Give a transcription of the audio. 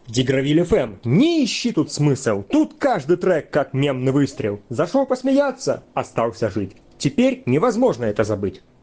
Дигравиль ФМ. Не ищи тут смысл. Тут каждый трек как мемный выстрел. Зашел посмеяться, остался жить. Теперь невозможно это забыть.